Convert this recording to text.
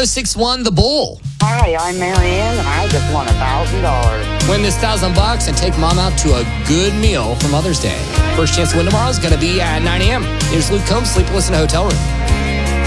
1061 The Bull. Hi, I'm Marianne, and I just won $1,000. Win this $1,000 and take mom out to a good meal for Mother's Day. First chance to win tomorrow is going to be at 9 a.m. Here's Luke Combs, Sleepless in a Hotel Room.